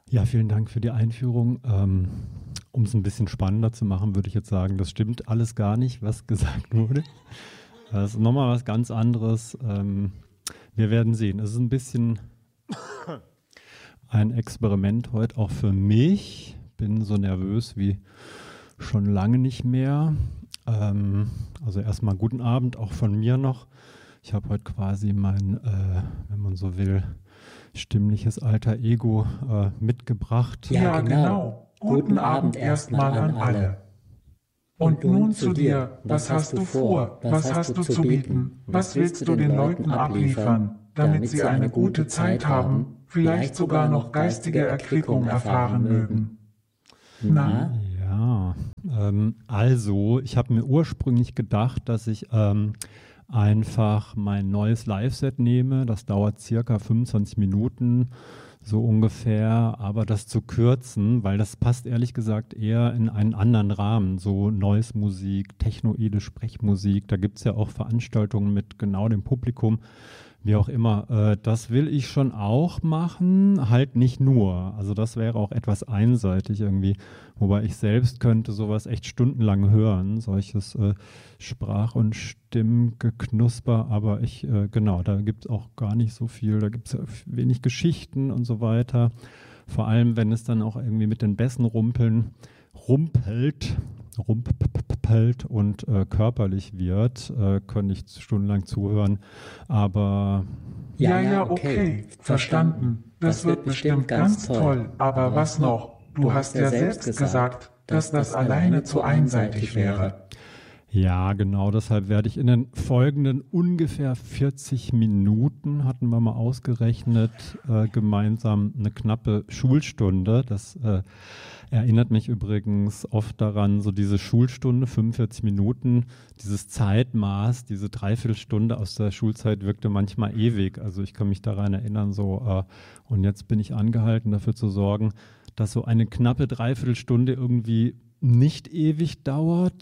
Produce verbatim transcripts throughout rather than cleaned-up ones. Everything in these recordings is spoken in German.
Ja, vielen Dank für die Einführung. Ähm, um es ein bisschen spannender zu machen, würde ich jetzt sagen, das stimmt alles gar nicht, was gesagt wurde. Das ist nochmal was ganz anderes. Ähm, wir werden sehen. Es ist ein bisschen ein Experiment heute auch für mich. Bin so nervös wie schon lange nicht mehr. Ähm, also erstmal guten Abend auch von mir noch. Ich habe heute quasi mein, äh, wenn man so will, stimmliches alter Ego äh, mitgebracht. Ja, genau. Guten Abend erstmal an alle. Und nun zu dir. Was hast du vor? Was hast du zu bieten? Was willst du den Leuten abliefern, damit sie eine gute Zeit haben, vielleicht sogar noch geistige Erquickung erfahren mögen? Na? Ja, ähm, also ich habe mir ursprünglich gedacht, dass ich ähm, einfach mein neues Live-Set nehme. Das dauert circa fünfundzwanzig Minuten, so ungefähr. Aber das zu kürzen, weil das passt ehrlich gesagt eher in einen anderen Rahmen. So Noise-Musik, technoide Sprechmusik. Da gibt es ja auch Veranstaltungen mit genau dem Publikum. Wie auch immer, äh, das will ich schon auch machen, halt nicht nur. Also das wäre auch etwas einseitig irgendwie. Wobei ich selbst könnte sowas echt stundenlang hören, solches äh, Sprach- und Stimmgeknusper. Aber ich, äh, genau, da gibt es auch gar nicht so viel. Da gibt es ja wenig Geschichten und so weiter. Vor allem, wenn es dann auch irgendwie mit den Bässen rumpeln, rumpelt, rumpelt und äh, körperlich wird, äh, könnte ich stundenlang zuhören, aber... Ja, ja, okay, verstanden. Das wird bestimmt ganz toll, aber was noch? Du hast ja selbst gesagt, dass das alleine zu einseitig wäre. Ja, genau, deshalb werde ich in den folgenden ungefähr vierzig Minuten, hatten wir mal ausgerechnet, äh, gemeinsam eine knappe Schulstunde, das äh, erinnert mich übrigens oft daran, so diese Schulstunde, fünfundvierzig Minuten, dieses Zeitmaß, diese Dreiviertelstunde aus der Schulzeit wirkte manchmal ewig. Also ich kann mich daran erinnern, so, äh, und jetzt bin ich angehalten, dafür zu sorgen, dass so eine knappe Dreiviertelstunde irgendwie nicht ewig dauert.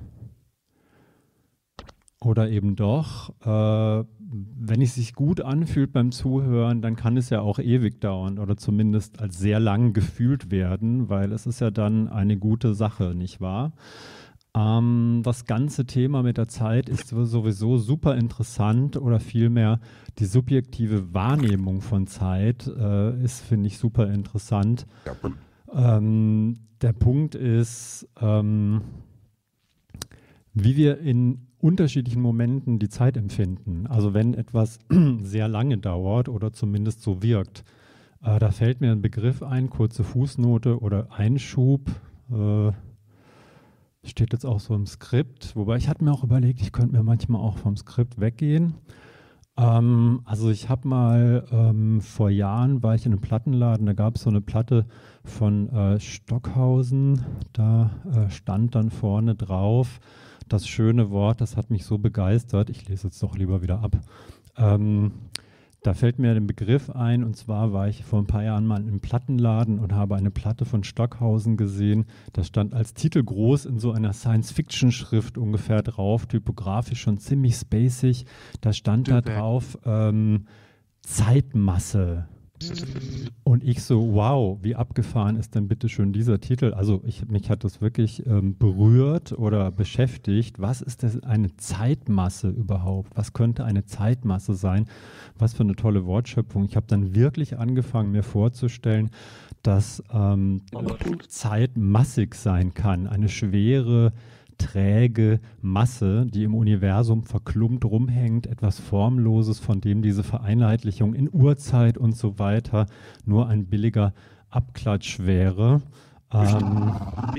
Oder eben doch. Äh, wenn es sich gut anfühlt beim Zuhören, dann kann es ja auch ewig dauern oder zumindest als sehr lang gefühlt werden, weil es ist ja dann eine gute Sache, nicht wahr? Ähm, das ganze Thema mit der Zeit ist sowieso super interessant oder vielmehr die subjektive Wahrnehmung von Zeit äh, ist, finde ich, super interessant. Ähm, der Punkt ist, ähm, wie wir in unterschiedlichen Momenten die Zeit empfinden. Also wenn etwas sehr lange dauert oder zumindest so wirkt, äh, da fällt mir ein Begriff ein, kurze Fußnote oder Einschub, äh, steht jetzt auch so im Skript, wobei ich hatte mir auch überlegt, ich könnte mir manchmal auch vom Skript weggehen. Ähm, also ich habe mal, ähm, vor Jahren war ich in einem Plattenladen, da gab es so eine Platte von äh, Stockhausen, da äh, stand dann vorne drauf, das schöne Wort, das hat mich so begeistert, ich lese jetzt doch lieber wieder ab. Ähm, da fällt mir ein Begriff ein, und zwar war ich vor ein paar Jahren mal im Plattenladen und habe eine Platte von Stockhausen gesehen. Das stand als Titel groß in so einer Science-Fiction-Schrift ungefähr drauf, typografisch schon ziemlich spacig. Da stand da drauf ähm, Zeitmasse. Und ich so, wow, wie abgefahren ist denn bitte schön dieser Titel? Also ich, mich hat das wirklich ähm, berührt oder beschäftigt. Was ist denn eine Zeitmasse überhaupt? Was könnte eine Zeitmasse sein? Was für eine tolle Wortschöpfung. Ich habe dann wirklich angefangen, mir vorzustellen, dass ähm, Zeit massig sein kann. Eine schwere, träge Masse, die im Universum verklumpt rumhängt, etwas Formloses, von dem diese Vereinheitlichung in Urzeit und so weiter nur ein billiger Abklatsch wäre. Ähm,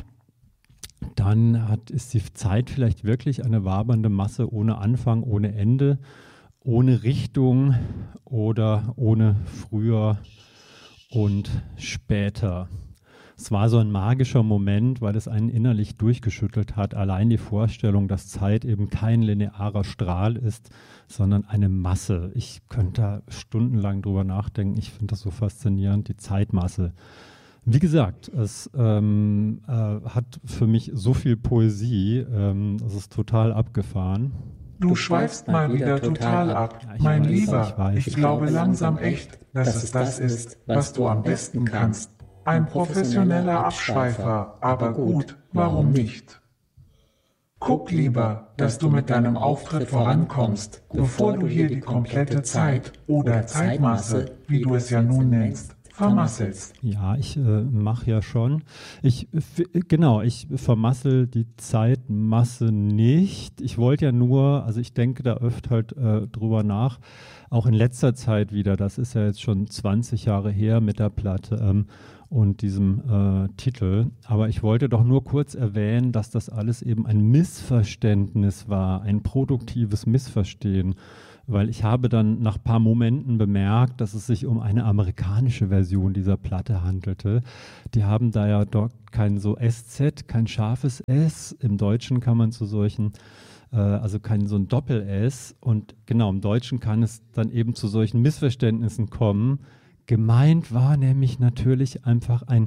dann hat, ist die Zeit vielleicht wirklich eine wabernde Masse ohne Anfang, ohne Ende, ohne Richtung oder ohne früher und später. Es war so ein magischer Moment, weil es einen innerlich durchgeschüttelt hat. Allein die Vorstellung, dass Zeit eben kein linearer Strahl ist, sondern eine Masse. Ich könnte da stundenlang drüber nachdenken. Ich finde das so faszinierend, die Zeitmasse. Wie gesagt, es ähm, äh, hat für mich so viel Poesie. Ähm, es ist total abgefahren. Du schweifst mal wieder total ab, Ja, ich mein weiß, Lieber. ich weiß. Ich glaube langsam echt, dass es das ist, was du am besten kannst. Ein professioneller Abschweifer, aber gut, warum nicht? Guck lieber, dass du mit deinem Auftritt vorankommst, bevor du hier die komplette Zeit oder Zeitmasse, wie du es ja nun nennst, vermasselst. Ja, ich äh, mache ja schon. Ich, f- genau, ich vermassel die Zeitmasse nicht. Ich wollte ja nur, also ich denke da öfter halt äh, drüber nach, auch in letzter Zeit wieder, das ist ja jetzt schon zwanzig Jahre her mit der Platte ähm, und diesem äh, Titel. Aber ich wollte doch nur kurz erwähnen, dass das alles eben ein Missverständnis war, ein produktives Missverstehen. Weil ich habe dann nach ein paar Momenten bemerkt, dass es sich um eine amerikanische Version dieser Platte handelte. Die haben da ja dort kein so S Z, kein scharfes S. Im Deutschen kann man zu solchen, äh, also kein so ein Doppel-S. Und genau, im Deutschen kann es dann eben zu solchen Missverständnissen kommen. Gemeint war nämlich natürlich einfach ein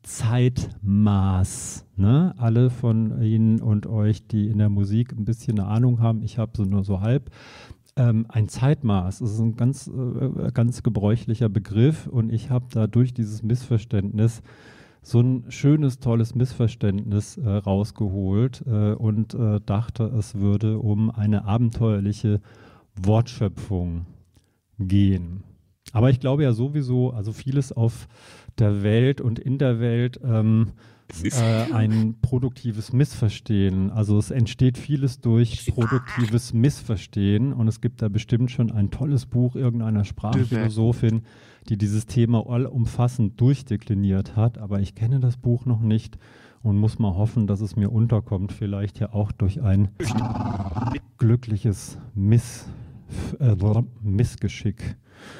Zeitmaß. Ne? Alle von Ihnen und euch, die in der Musik ein bisschen eine Ahnung haben, ich habe so nur so halb, Ähm, ein Zeitmaß, das ist ein ganz, äh, ganz gebräuchlicher Begriff und ich habe da durch dieses Missverständnis so ein schönes, tolles Missverständnis äh, rausgeholt äh, und äh, dachte, es würde um eine abenteuerliche Wortschöpfung gehen. Aber ich glaube ja sowieso, also vieles auf der Welt und in der Welt ähm, äh, ein produktives Missverstehen. Also es entsteht vieles durch produktives Missverstehen und es gibt da bestimmt schon ein tolles Buch irgendeiner Sprachphilosophin, die dieses Thema allumfassend durchdekliniert hat, aber ich kenne das Buch noch nicht und muss mal hoffen, dass es mir unterkommt, vielleicht ja auch durch ein glückliches Miss, äh, Missgeschick.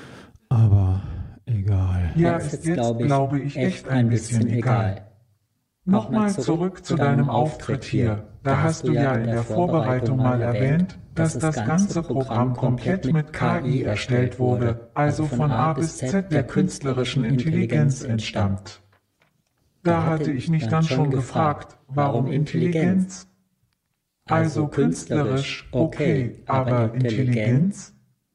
Aber egal. Ja, ist jetzt, glaube ich, echt ein bisschen egal. Nochmal zurück zu deinem Auftritt hier. Da hast du ja in der Vorbereitung mal erwähnt, dass das ganze Programm komplett mit K I erstellt wurde, also von A bis Z der künstlerischen Intelligenz entstammt. Da hatte ich mich dann schon gefragt, warum Intelligenz? Also künstlerisch, okay, aber Intelligenz?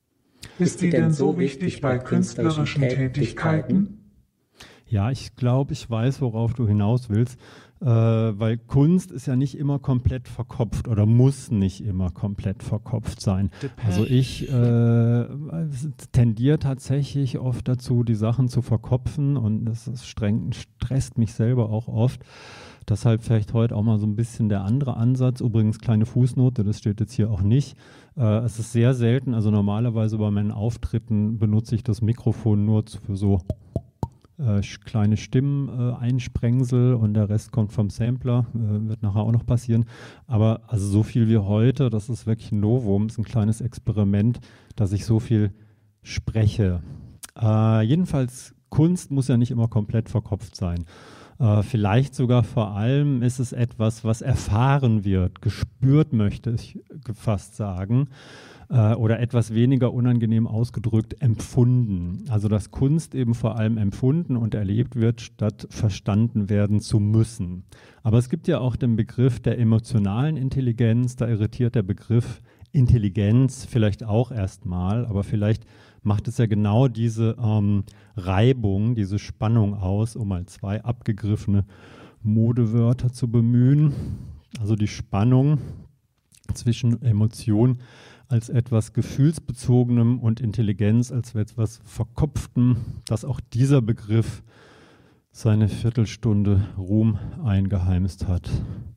Ist die denn so wichtig bei künstlerischen Tätigkeiten? Ja, ich glaube, ich weiß, worauf du hinaus willst, äh, weil Kunst ist ja nicht immer komplett verkopft oder muss nicht immer komplett verkopft sein. Also ich äh, tendiere tatsächlich oft dazu, die Sachen zu verkopfen und das ist streng, stresst mich selber auch oft. Deshalb vielleicht heute auch mal so ein bisschen der andere Ansatz. Übrigens kleine Fußnote, das steht jetzt hier auch nicht. Äh, es ist sehr selten, also normalerweise bei meinen Auftritten benutze ich das Mikrofon nur für so Äh, kleine Stimmen äh, Einsprengsel und der Rest kommt vom Sampler, äh, wird nachher auch noch passieren. Aber also so viel wie heute, das ist wirklich ein Novum, ist ein kleines Experiment, dass ich so viel spreche. Äh, jedenfalls, Kunst muss ja nicht immer komplett verkopft sein. Äh, vielleicht sogar vor allem ist es etwas, was erfahren wird, gespürt, möchte ich fast sagen. Oder etwas weniger unangenehm ausgedrückt empfunden. Also dass Kunst eben vor allem empfunden und erlebt wird, statt verstanden werden zu müssen. Aber es gibt ja auch den Begriff der emotionalen Intelligenz, da irritiert der Begriff Intelligenz vielleicht auch erstmal, aber vielleicht macht es ja genau diese ähm, Reibung, diese Spannung aus, um mal zwei abgegriffene Modewörter zu bemühen. Also die Spannung zwischen Emotion als etwas Gefühlsbezogenem und Intelligenz als etwas Verkopftem, dass auch dieser Begriff seine Viertelstunde Ruhm eingeheimst hat.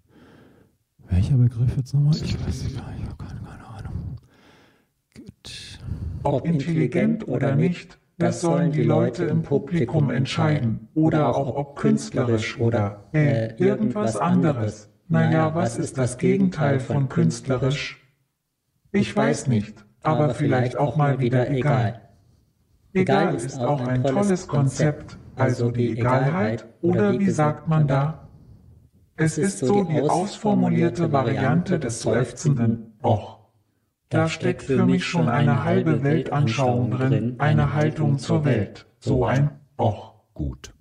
Welcher Begriff jetzt nochmal? Ich weiß nicht, ich habe keine, keine Ahnung. Gut. Ob intelligent oder nicht, das sollen die Leute im Publikum entscheiden. Oder auch ob künstlerisch oder äh, irgendwas anderes. Naja, was ist das Gegenteil von künstlerisch? Ich weiß nicht, aber vielleicht auch mal wieder egal. Egal ist auch ein tolles Konzept, also die Egalheit, oder wie sagt man da? Es ist so die ausformulierte Variante des seufzenden Och. Da steckt für mich schon eine halbe Weltanschauung drin, eine Haltung zur Welt, so ein Och. Gut.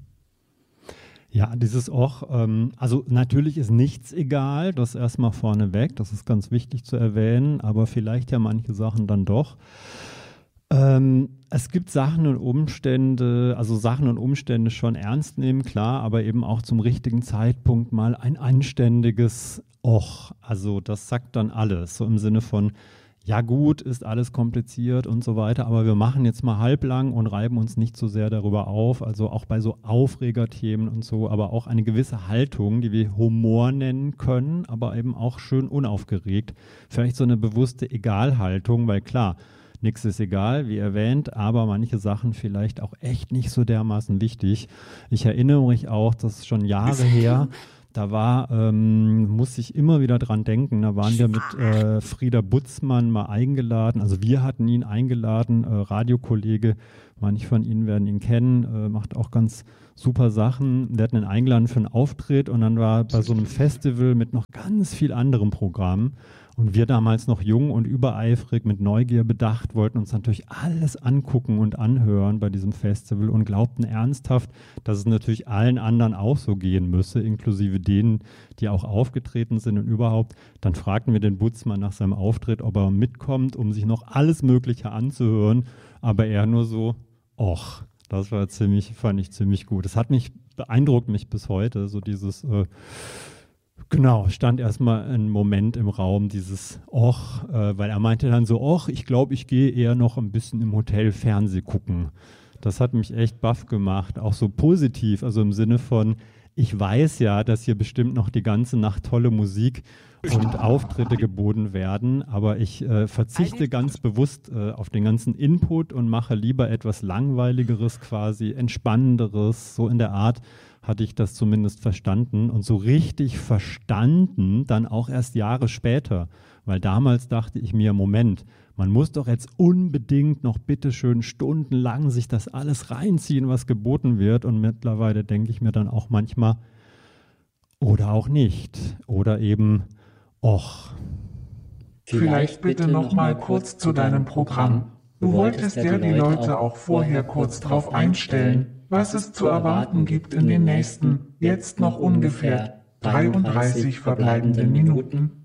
Ja, dieses Och, ähm, also natürlich ist nichts egal, das erstmal vorneweg, das ist ganz wichtig zu erwähnen, aber vielleicht ja manche Sachen dann doch. Ähm, es gibt Sachen und Umstände, also Sachen und Umstände schon ernst nehmen, klar, aber eben auch zum richtigen Zeitpunkt mal ein anständiges Och. Also das sagt dann alles, so im Sinne von, ja gut, ist alles kompliziert und so weiter, aber wir machen jetzt mal halblang und reiben uns nicht so sehr darüber auf, also auch bei so Aufregerthemen und so, aber auch eine gewisse Haltung, die wir Humor nennen können, aber eben auch schön unaufgeregt. Vielleicht so eine bewusste Egalhaltung, weil klar, nichts ist egal, wie erwähnt, aber manche Sachen vielleicht auch echt nicht so dermaßen wichtig. Ich erinnere mich auch, das ist schon Jahre her, da war, ähm, muss ich immer wieder dran denken, da waren wir mit äh, Frieder Butzmann mal eingeladen, also wir hatten ihn eingeladen, äh, Radiokollege, manche von Ihnen werden ihn kennen, äh, macht auch ganz super Sachen. Wir hatten ihn eingeladen für einen Auftritt und dann war bei so einem Festival mit noch ganz viel anderem Programm. Und wir damals noch jung und übereifrig, mit Neugier bedacht, wollten uns natürlich alles angucken und anhören bei diesem Festival und glaubten ernsthaft, dass es natürlich allen anderen auch so gehen müsse, inklusive denen, die auch aufgetreten sind und überhaupt. Dann fragten wir den Butzmann nach seinem Auftritt, ob er mitkommt, um sich noch alles Mögliche anzuhören. Aber er nur so, och, das war ziemlich, fand ich ziemlich gut. Das hat mich, beeindruckt mich bis heute, so dieses... Äh, Genau, stand erstmal ein Moment im Raum, dieses Och, äh, weil er meinte dann so, Och, ich glaube, ich gehe eher noch ein bisschen im Hotel Fernseh gucken. Das hat mich echt baff gemacht, auch so positiv, also im Sinne von, ich weiß ja, dass hier bestimmt noch die ganze Nacht tolle Musik und Auftritte geboten werden, aber ich äh, verzichte ganz bewusst äh, auf den ganzen Input und mache lieber etwas Langweiligeres quasi, Entspannenderes, so in der Art, hatte ich das zumindest verstanden und so richtig verstanden dann auch erst Jahre später, weil damals dachte ich mir, Moment, man muss doch jetzt unbedingt noch bitteschön stundenlang sich das alles reinziehen, was geboten wird und mittlerweile denke ich mir dann auch manchmal, oder auch nicht, oder eben, och. Vielleicht bitte noch mal kurz zu deinem Programm. Du wolltest ja die Leute auch vorher kurz drauf einstellen, was es zu erwarten gibt in den nächsten, jetzt noch ungefähr dreiunddreißig verbleibenden Minuten.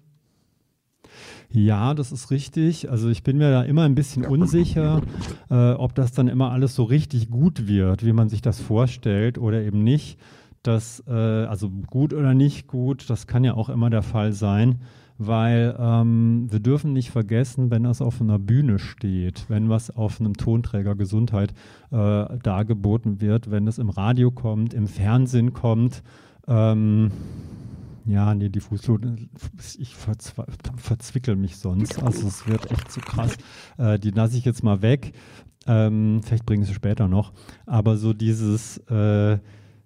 Ja, das ist richtig. Also ich bin mir da immer ein bisschen unsicher, äh, ob das dann immer alles so richtig gut wird, wie man sich das vorstellt oder eben nicht. Das, äh, also gut oder nicht gut, das kann ja auch immer der Fall sein. Weil ähm, wir dürfen nicht vergessen, wenn das auf einer Bühne steht, wenn was auf einem Tonträger Gesundheit äh, dargeboten wird, wenn es im Radio kommt, im Fernsehen kommt, ähm, ja, nee, die Fußnote, ich verzwe- verzwickel mich sonst, also es wird echt zu krass, äh, die lasse ich jetzt mal weg, ähm, vielleicht bringe ich sie später noch, aber so dieses... Äh,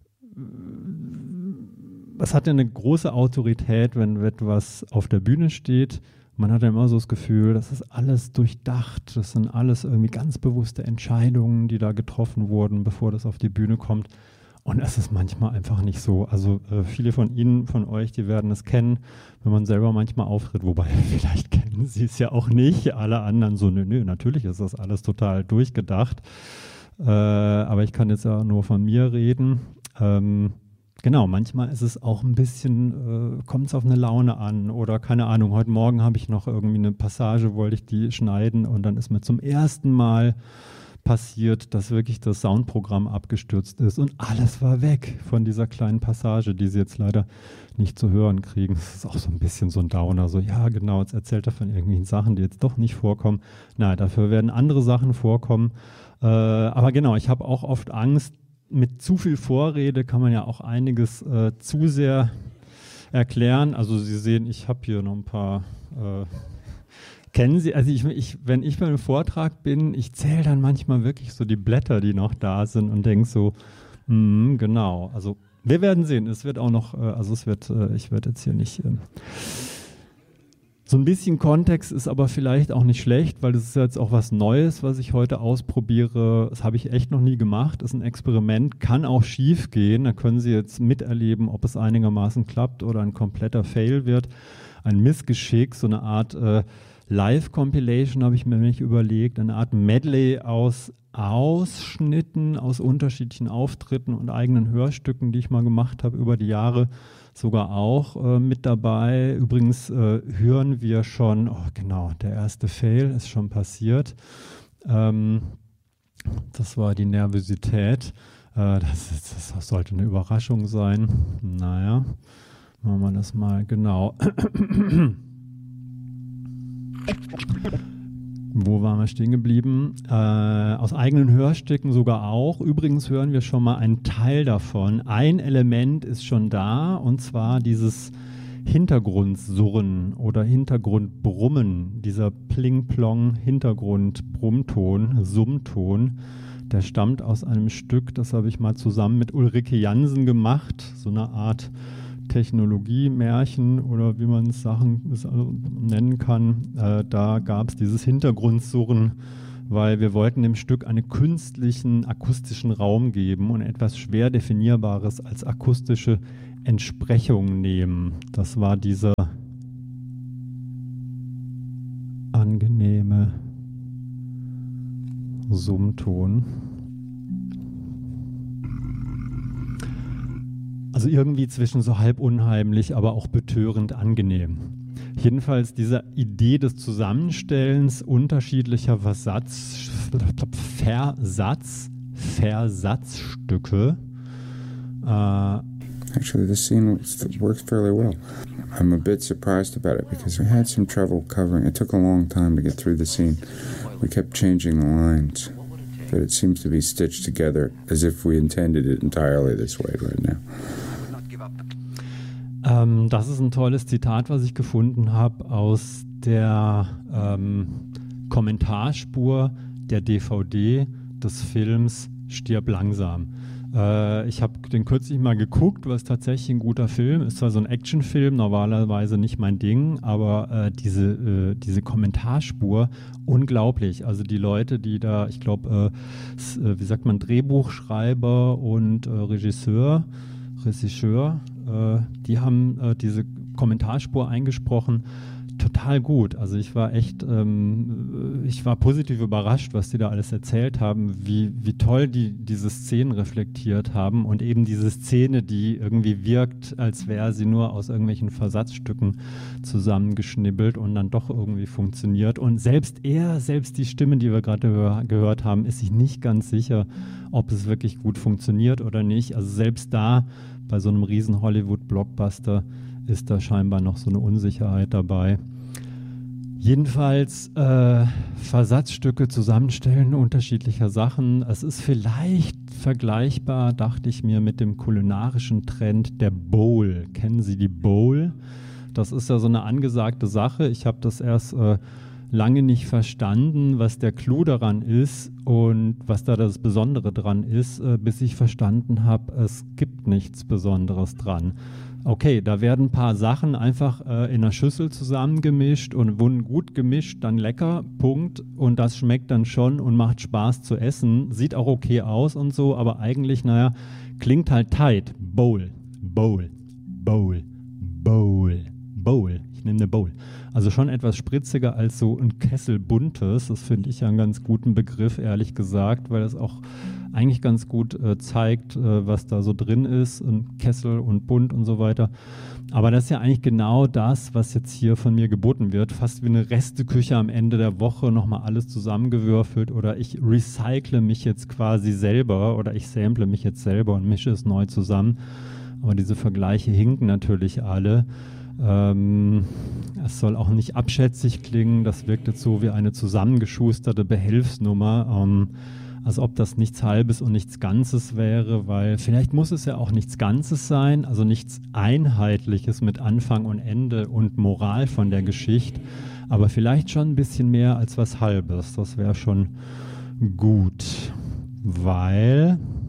Es hat ja eine große Autorität, wenn etwas auf der Bühne steht. Man hat ja immer so das Gefühl, das ist alles durchdacht. Das sind alles irgendwie ganz bewusste Entscheidungen, die da getroffen wurden, bevor das auf die Bühne kommt. Und es ist manchmal einfach nicht so. Also äh, viele von Ihnen, von euch, die werden es kennen, wenn man selber manchmal auftritt. Wobei, vielleicht kennen Sie es ja auch nicht. Alle anderen so, nö, nö, natürlich ist das alles total durchgedacht. Äh, aber ich kann jetzt ja nur von mir reden. Ähm, Genau, manchmal ist es auch ein bisschen, äh, kommt es auf eine Laune an oder keine Ahnung, heute Morgen habe ich noch irgendwie eine Passage, wollte ich die schneiden und dann ist mir zum ersten Mal passiert, dass wirklich das Soundprogramm abgestürzt ist und alles war weg von dieser kleinen Passage, die Sie jetzt leider nicht zu hören kriegen. Das ist auch so ein bisschen so ein Downer, so ja genau, jetzt erzählt er von irgendwelchen Sachen, die jetzt doch nicht vorkommen. Nein, dafür werden andere Sachen vorkommen. Äh, aber genau, ich habe auch oft Angst, mit zu viel Vorrede kann man ja auch einiges äh, zu sehr erklären. Also Sie sehen, ich habe hier noch ein paar, äh, kennen Sie, also ich, ich, wenn ich bei einem Vortrag bin, ich zähle dann manchmal wirklich so die Blätter, die noch da sind und denke so, mh, genau, also wir werden sehen, es wird auch noch, äh, also es wird, äh, ich werde jetzt hier nicht... Äh, So ein bisschen Kontext ist aber vielleicht auch nicht schlecht, weil das ist jetzt auch was Neues, was ich heute ausprobiere. Das habe ich echt noch nie gemacht. Das ist ein Experiment, kann auch schief gehen. Da können Sie jetzt miterleben, ob es einigermaßen klappt oder ein kompletter Fail wird. Ein Missgeschick, so eine Art äh, Live-Compilation habe ich mir nicht überlegt. Eine Art Medley aus Ausschnitten, aus unterschiedlichen Auftritten und eigenen Hörstücken, die ich mal gemacht habe über die Jahre. Sogar auch äh, mit dabei. Übrigens äh, hören wir schon, oh genau, der erste Fail ist schon passiert. Ähm, Das war die Nervosität. Äh, das, ist, das sollte eine Überraschung sein. Naja, machen wir das mal genau. Wo waren wir stehen geblieben? Äh, aus eigenen Hörstücken sogar auch. Übrigens hören wir schon mal einen Teil davon. Ein Element ist schon da, und zwar dieses Hintergrundsurren oder Hintergrundbrummen, dieser Pling-Plong-Hintergrund-Brummton, Summton, der stammt aus einem Stück, das habe ich mal zusammen mit Ulrike Jansen gemacht, so eine Art Technologie-Märchen oder wie man es Sachen nennen kann. Äh, da gab es dieses Hintergrundsurren, weil wir wollten dem Stück einen künstlichen akustischen Raum geben und etwas schwer Definierbares als akustische Entsprechung nehmen. Das war dieser angenehme Summton. Also irgendwie zwischen so halb unheimlich, aber auch betörend angenehm. Jedenfalls diese Idee des Zusammenstellens unterschiedlicher Versatz, Versatz, Versatzstücke. Äh, Actually, this scene works fairly well. I'm a bit surprised about it because we had some trouble covering. It took a long time to get through the scene. We kept changing the lines, but it seems to be stitched together as if we intended it entirely this way right now. Ähm, das ist ein tolles Zitat, was ich gefunden habe aus der ähm, Kommentarspur der D V D des Films Stirb langsam. Äh, ich habe den kürzlich mal geguckt, was tatsächlich ein guter Film ist. Zwar so ein Actionfilm, normalerweise nicht mein Ding, aber äh, diese, äh, diese Kommentarspur, unglaublich. Also die Leute, die da, ich glaube, äh, wie sagt man, Drehbuchschreiber und äh, Regisseur, Regisseur, äh, die haben äh, diese Kommentarspur eingesprochen. Total gut. Also ich war echt, ähm, ich war positiv überrascht, was die da alles erzählt haben, wie, wie toll die diese Szenen reflektiert haben und eben diese Szene, die irgendwie wirkt, als wäre sie nur aus irgendwelchen Versatzstücken zusammengeschnibbelt und dann doch irgendwie funktioniert. Und selbst er, selbst die Stimme, die wir gerade gehör, gehört haben, ist sich nicht ganz sicher, ob es wirklich gut funktioniert oder nicht. Also selbst da, bei so einem riesen Hollywood-Blockbuster, ist da scheinbar noch so eine Unsicherheit dabei. Jedenfalls äh, Versatzstücke zusammenstellen unterschiedlicher Sachen. Es ist vielleicht vergleichbar, dachte ich mir, mit dem kulinarischen Trend der Bowl. Kennen Sie die Bowl? Das ist ja so eine angesagte Sache. Ich habe das erst äh, lange nicht verstanden, was der Clou daran ist und was da das Besondere dran ist, äh, bis ich verstanden habe, es gibt nichts Besonderes dran. Okay, da werden ein paar Sachen einfach äh, in einer Schüssel zusammengemischt und wurden gut gemischt, dann lecker, Punkt. Und das schmeckt dann schon und macht Spaß zu essen. Sieht auch okay aus und so, aber eigentlich, naja, klingt halt tight. Bowl, Bowl, Bowl, Bowl, Bowl. Ich nehme eine Bowl. Also schon etwas spritziger als so ein Kessel Buntes. Das finde ich ja einen ganz guten Begriff, ehrlich gesagt, weil das auch eigentlich ganz gut äh, zeigt, äh, was da so drin ist, ein Kessel und bunt und so weiter. Aber das ist ja eigentlich genau das, was jetzt hier von mir geboten wird. Fast wie eine Resteküche am Ende der Woche, nochmal alles zusammengewürfelt oder ich recycle mich jetzt quasi selber oder ich sample mich jetzt selber und mische es neu zusammen. Aber diese Vergleiche hinken natürlich alle. Ähm, es soll auch nicht abschätzig klingen, das wirkt jetzt so wie eine zusammengeschusterte Behelfsnummer. Ähm, als ob das nichts Halbes und nichts Ganzes wäre, weil vielleicht muss es ja auch nichts Ganzes sein, also nichts Einheitliches mit Anfang und Ende und Moral von der Geschichte, aber vielleicht schon ein bisschen mehr als was Halbes. Das wäre schon gut, weil